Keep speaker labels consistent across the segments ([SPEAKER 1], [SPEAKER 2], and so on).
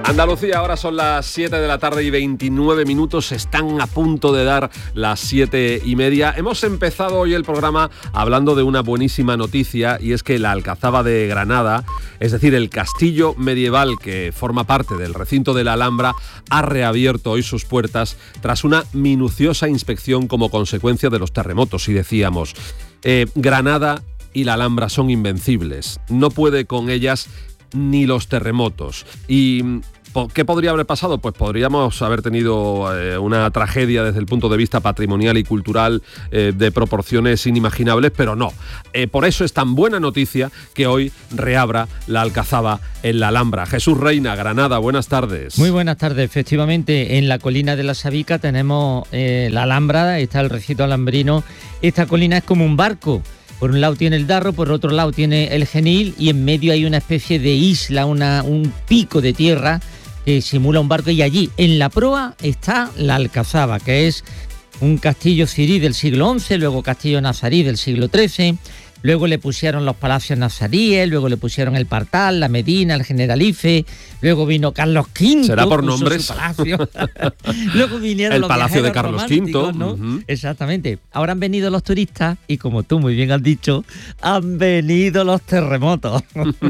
[SPEAKER 1] Andalucía, ahora son las 7 de la tarde y 29 minutos, están a punto de dar las 7:30. Hemos empezado hoy el programa hablando de una buenísima noticia, y es que la Alcazaba de Granada, es decir, el castillo medieval que forma parte del recinto de la Alhambra, ha reabierto hoy sus puertas tras una minuciosa inspección como consecuencia de los terremotos. Y decíamos, Granada y la Alhambra son invencibles, no puede con ellas ni los terremotos. ¿Y qué podría haber pasado? Pues podríamos haber tenido una tragedia desde el punto de vista patrimonial y cultural de proporciones inimaginables, pero no. Por eso es tan buena noticia que hoy reabra la Alcazaba en la Alhambra. Jesús Reina, Granada, buenas tardes.
[SPEAKER 2] Muy buenas tardes. Efectivamente, en la colina de la Sabica tenemos la Alhambra, está el recinto alhambrino. Esta colina es como un barco. Por un lado tiene el Darro, por otro lado tiene el Genil, y en medio hay una especie de isla, un pico de tierra que simula un barco, y allí en la proa está la Alcazaba, que es un castillo cirí del siglo XI, luego castillo nazarí del siglo XIII, luego le pusieron los palacios nazaríes, luego le pusieron el Partal, la Medina, el Generalife, luego vino Carlos V.
[SPEAKER 1] ¿Será por nombres?
[SPEAKER 2] Su palacio. Luego vinieron
[SPEAKER 1] el palacio de Carlos V,
[SPEAKER 2] ¿no? Exactamente. Ahora han venido los turistas y, como tú muy bien has dicho, han venido los terremotos.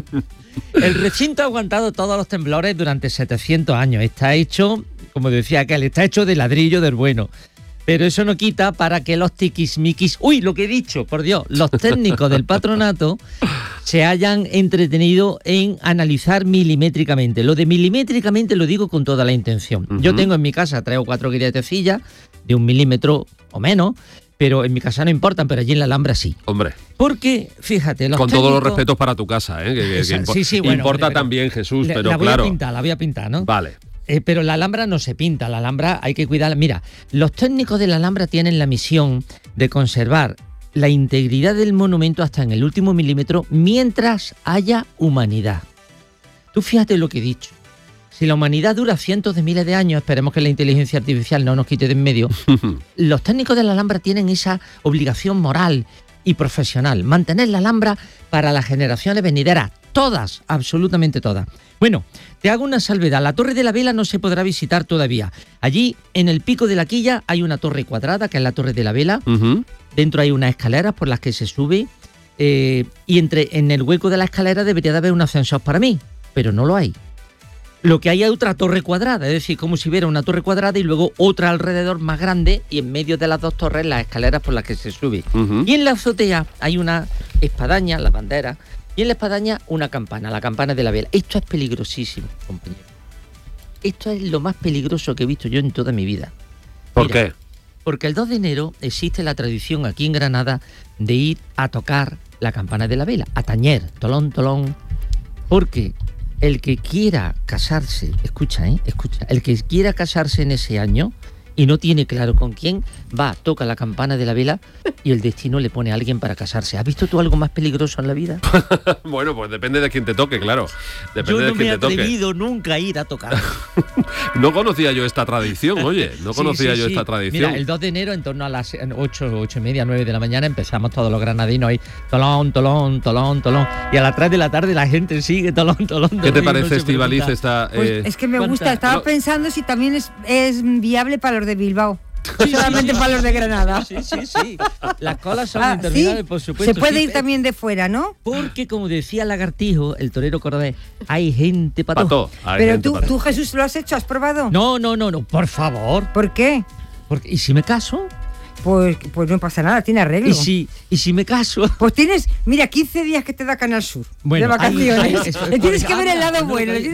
[SPEAKER 2] El recinto ha aguantado todos los temblores durante 700 años. Está hecho, como decía aquel, está hecho de ladrillo del bueno. Pero eso no quita para que los tiquismiquis, lo que he dicho, por Dios, los técnicos del patronato se hayan entretenido en analizar milimétricamente. Lo de milimétricamente lo digo con toda la intención. Yo tengo en mi casa 3 o 4 grietecillas de 1 milímetro o menos, pero en mi casa no importan, pero allí en la Alhambra sí.
[SPEAKER 1] Hombre.
[SPEAKER 2] Porque, fíjate, los
[SPEAKER 1] con
[SPEAKER 2] técnicos...
[SPEAKER 1] todos los respetos para tu casa,
[SPEAKER 2] sí, bueno,
[SPEAKER 1] importa también, Jesús, pero
[SPEAKER 2] la
[SPEAKER 1] claro.
[SPEAKER 2] La voy a pintar, ¿no?
[SPEAKER 1] Vale.
[SPEAKER 2] Pero la Alhambra no se pinta, la Alhambra hay que cuidarla. Mira, los técnicos de la Alhambra tienen la misión de conservar la integridad del monumento hasta en el último milímetro mientras haya humanidad. Tú fíjate lo que he dicho. Si la humanidad dura cientos de miles de años, esperemos que la inteligencia artificial no nos quite de en medio, los técnicos de la Alhambra tienen esa obligación moral y profesional, mantener la Alhambra para las generaciones venideras, todas, absolutamente todas. Bueno, te hago una salvedad, la Torre de la Vela no se podrá visitar todavía. Allí, en el pico de la quilla, hay una torre cuadrada, que es la Torre de la Vela. Dentro hay unas escaleras por las que se sube, y en el hueco de la escalera debería de haber un ascensor para mí, pero no lo hay. Lo que hay es otra torre cuadrada, es decir, como si hubiera una torre cuadrada y luego otra alrededor más grande, y en medio de las dos torres las escaleras por las que se sube. Y en la azotea hay una espadaña, la bandera, y en la espadaña una campana, la campana de la vela. Esto es peligrosísimo, compañero. Esto es lo más peligroso que he visto yo en toda mi vida.
[SPEAKER 1] ¿Por qué?
[SPEAKER 2] Porque el 2 de enero existe la tradición aquí en Granada de ir a tocar la campana de la vela, a tañer, tolón, tolón, porque el que quiera casarse, escucha, el que quiera casarse en ese año y no tiene claro con quién, toca la campana de la vela y el destino le pone a alguien para casarse. ¿Has visto tú algo más peligroso en la vida?
[SPEAKER 1] Bueno, pues depende de quién te toque, claro.
[SPEAKER 2] Yo no me he atrevido nunca a ir a tocar.
[SPEAKER 1] No conocía yo esta tradición, oye, esta tradición.
[SPEAKER 2] Mira, el 2 de enero, en torno a las 8:30, 9 de la mañana, empezamos todos los granadinos ahí, tolón, tolón, tolón, tolón, y a las 3 de la tarde la gente sigue, tolón.
[SPEAKER 1] ¿Qué te parece, Estíbaliz, esta...?
[SPEAKER 3] Pues es que me gusta, estaba pensando si también es viable para los de Bilbao. Solamente para los de Granada.
[SPEAKER 2] Sí. Las colas son interminables, por supuesto.
[SPEAKER 3] Se puede ir también de fuera, ¿no?
[SPEAKER 2] Porque, como decía Lagartijo, el torero cordobés, hay gente para todo.
[SPEAKER 3] Pero tú, Jesús, ¿lo has hecho? ¿Has probado?
[SPEAKER 2] No, por favor.
[SPEAKER 3] ¿Por qué?
[SPEAKER 2] ¿Y si me caso?
[SPEAKER 3] Pues no pasa nada, tiene arreglo.
[SPEAKER 2] ¿Y si me caso?
[SPEAKER 3] Pues tienes, mira, 15 días que te da Canal Sur de vacaciones. Le tienes que ver el lado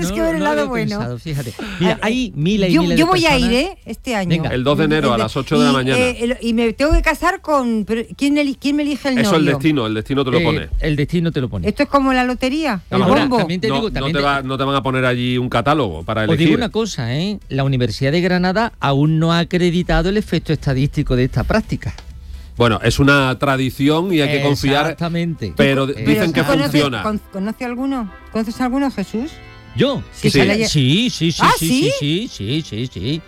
[SPEAKER 3] bueno,
[SPEAKER 2] Fíjate. Mira, hay miles y miles
[SPEAKER 3] yo
[SPEAKER 2] de
[SPEAKER 3] voy
[SPEAKER 2] personas.
[SPEAKER 3] A ir, este año.
[SPEAKER 1] Venga. El 2 de enero a las 8 de la mañana.
[SPEAKER 3] Y me tengo que casar con... Pero ¿quién me elige el novio?
[SPEAKER 1] Eso el destino te lo pone.
[SPEAKER 2] El destino te lo pone.
[SPEAKER 3] Esto es como la lotería, el
[SPEAKER 2] Ahora,
[SPEAKER 3] bombo.
[SPEAKER 2] También te digo,
[SPEAKER 1] no te van a poner allí un catálogo para elegir.
[SPEAKER 2] Os digo una cosa, la Universidad de Granada aún no ha acreditado el efecto estadístico de esta práctica.
[SPEAKER 1] Bueno, es una tradición y hay que confiar.
[SPEAKER 2] Exactamente.
[SPEAKER 1] Pero dicen que funciona.
[SPEAKER 3] ¿Conoces alguno, Jesús?
[SPEAKER 2] ¿Yo?
[SPEAKER 1] Sí.
[SPEAKER 2] Sí.
[SPEAKER 3] ¿Ah, sí?
[SPEAKER 2] Sí.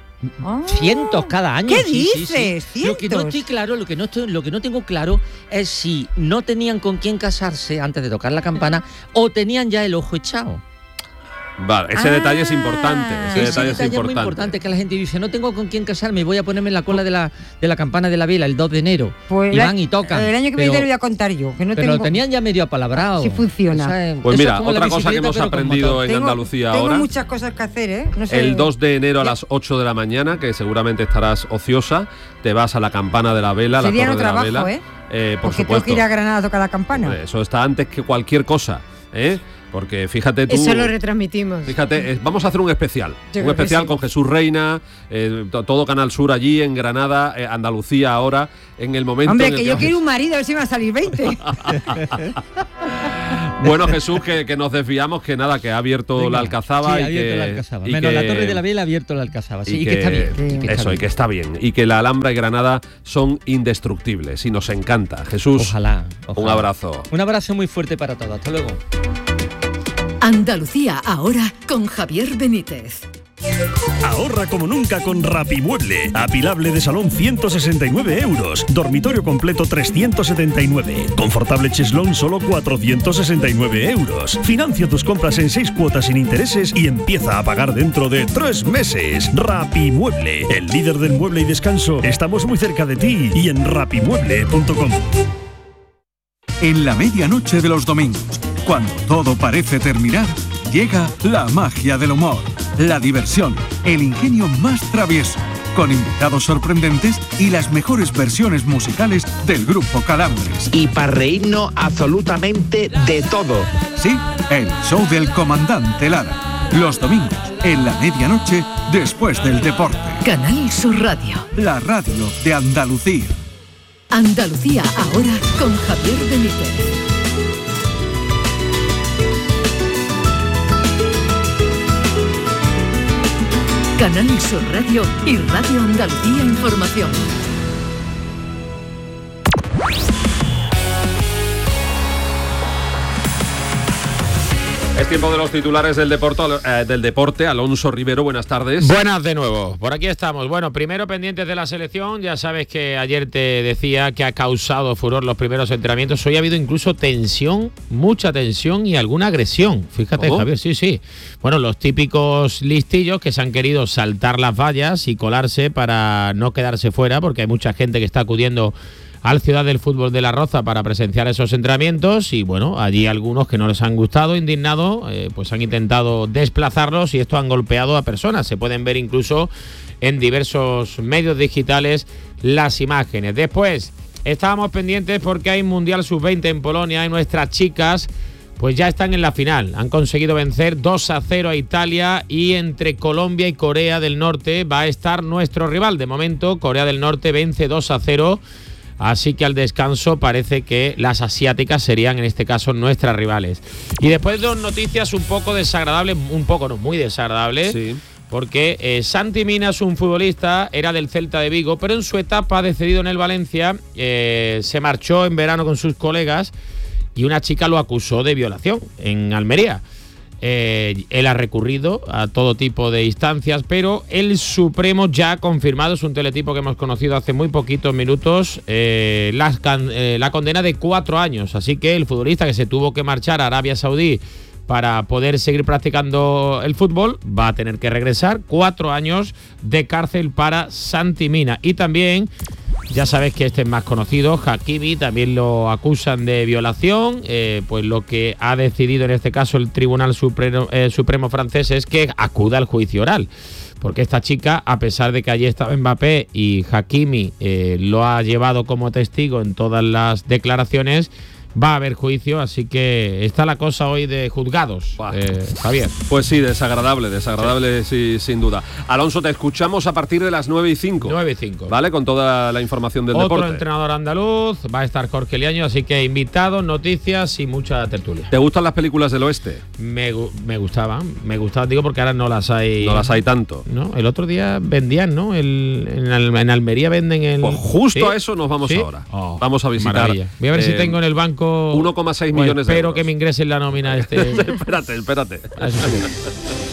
[SPEAKER 2] Cientos cada año.
[SPEAKER 3] ¿Qué dices?
[SPEAKER 2] Sí. Lo que no estoy claro, lo que no tengo claro es si no tenían con quién casarse antes de tocar la campana o tenían ya el ojo echado.
[SPEAKER 1] Vale, ese detalle es importante.
[SPEAKER 2] Ese detalle es muy importante, que la gente dice, no tengo con quién casarme, voy a ponerme en la cola de la campana de la vela el 2 de enero.
[SPEAKER 3] Pues
[SPEAKER 2] y van y tocan.
[SPEAKER 3] El año que viene lo voy a contar yo. Que no
[SPEAKER 2] pero
[SPEAKER 3] tengo...
[SPEAKER 2] lo tenían ya medio apalabrado.
[SPEAKER 3] Sí funciona.
[SPEAKER 1] O sea, pues mira, otra cosa que hemos aprendido en Andalucía ahora.
[SPEAKER 3] Tengo muchas cosas que hacer, ¿eh?
[SPEAKER 1] No sé. El 2 de enero a las 8 de la mañana, que seguramente estarás ociosa, te vas a la campana de la vela,
[SPEAKER 3] Sería
[SPEAKER 1] la torre
[SPEAKER 3] no trabajo,
[SPEAKER 1] de la vela.
[SPEAKER 3] Por
[SPEAKER 1] porque
[SPEAKER 3] supuesto. Tengo que ir a Granada a tocar la campana.
[SPEAKER 1] Eso está antes que cualquier cosa, ¿eh? Porque fíjate tú...
[SPEAKER 4] Eso lo retransmitimos.
[SPEAKER 1] Fíjate, vamos a hacer un especial. Un especial con Jesús Reina, todo Canal Sur allí, en Granada, Andalucía ahora, en el momento...
[SPEAKER 3] Hombre,
[SPEAKER 1] en el
[SPEAKER 3] que yo quiero un marido, a ver si me va a salir 20.
[SPEAKER 1] Bueno, Jesús, que nos desviamos, que nada, que ha abierto la Alcazaba.
[SPEAKER 2] Sí, ha abierto la Alcazaba. Menos la Torre de la Vela ha abierto la Alcazaba. Sí, y que está bien.
[SPEAKER 1] Y que está bien. Y que la Alhambra y Granada son indestructibles y nos encanta. Jesús,
[SPEAKER 2] ojalá.
[SPEAKER 1] Un abrazo.
[SPEAKER 2] Un abrazo muy fuerte para todos. Hasta luego.
[SPEAKER 5] Andalucía ahora con Javier Benítez.
[SPEAKER 6] Ahorra como nunca con Rapimueble. Apilable de salón 169 euros. Dormitorio completo 379. Confortable cheslón solo 469 euros. Financia tus compras en 6 cuotas sin intereses y empieza a pagar dentro de 3 meses. Rapimueble, el líder del mueble y descanso. Estamos muy cerca de ti y en rapimueble.com.
[SPEAKER 7] En la medianoche de los domingos, cuando todo parece terminar, llega la magia del humor, la diversión, el ingenio más travieso, con invitados sorprendentes y las mejores versiones musicales del grupo Calambres.
[SPEAKER 8] Y para reírnos absolutamente de todo.
[SPEAKER 7] Sí, el show del comandante Lara. Los domingos, en la medianoche, después del deporte.
[SPEAKER 5] Canal Sur Radio.
[SPEAKER 7] La radio de Andalucía.
[SPEAKER 5] Andalucía ahora con Javier Benítez. Canal Sur Radio y Radio Andalucía Información.
[SPEAKER 1] Es tiempo de los titulares del deporte. Alonso Rivero, buenas tardes.
[SPEAKER 9] Buenas de nuevo, por aquí estamos. Bueno, primero pendientes de la selección. Ya sabes que ayer te decía que ha causado furor los primeros entrenamientos. Hoy ha habido incluso tensión, mucha tensión y alguna agresión. Fíjate,
[SPEAKER 1] ¿cómo?
[SPEAKER 9] Javier, sí. Bueno, los típicos listillos que se han querido saltar las vallas y colarse para no quedarse fuera, porque hay mucha gente que está acudiendo al Ciudad del Fútbol de La Roza para presenciar esos entrenamientos y bueno, allí algunos que no les han gustado, indignados, pues han intentado desplazarlos y esto han golpeado a personas. Se pueden ver incluso en diversos medios digitales las imágenes. Después, estábamos pendientes porque hay Mundial Sub-20 en Polonia y nuestras chicas pues ya están en la final. Han conseguido vencer 2-0 a Italia y entre Colombia y Corea del Norte va a estar nuestro rival. De momento, Corea del Norte vence 2-0. Así que al descanso parece que las asiáticas serían en este caso nuestras rivales. Y después dos noticias un poco desagradables, muy desagradables, sí. Porque Santi Mina es un futbolista, era del Celta de Vigo, pero en su etapa de cedido en el Valencia se marchó en verano con sus colegas y una chica lo acusó de violación en Almería. Él ha recurrido a todo tipo de instancias, pero el Supremo ya ha confirmado, es un teletipo que hemos conocido hace muy poquitos minutos, la condena de 4 años. Así que el futbolista que se tuvo que marchar a Arabia Saudí para poder seguir practicando el fútbol va a tener que regresar. 4 años de cárcel para Santi Mina. Y también, ya sabes que este es más conocido, Hakimi, también lo acusan de violación. Pues lo que ha decidido en este caso el Tribunal Supremo francés es que acuda al juicio oral. Porque esta chica, a pesar de que allí estaba Mbappé y Hakimi lo ha llevado como testigo en todas las declaraciones, va a haber juicio, así que está la cosa hoy de juzgados, Javier.
[SPEAKER 1] Pues sí, desagradable, sí, sin duda. Alonso, te escuchamos a partir de las 9:05.
[SPEAKER 9] 9:05.
[SPEAKER 1] ¿Vale? Con toda la información del deporte.
[SPEAKER 9] Otro entrenador andaluz, va a estar Jorge Liaño, así que invitados, noticias y mucha tertulia.
[SPEAKER 1] ¿Te gustan las películas del oeste?
[SPEAKER 9] Me gustaban, digo, porque ahora no las hay.
[SPEAKER 1] No las hay tanto.
[SPEAKER 9] No, el otro día vendían, ¿no? En Almería venden el...
[SPEAKER 1] Pues justo a eso nos vamos ahora. Vamos a visitar.
[SPEAKER 9] Maravilla. Voy a ver si tengo en el banco
[SPEAKER 1] 1,6 millones de euros.
[SPEAKER 9] Espero que me ingresen la nómina
[SPEAKER 1] espérate.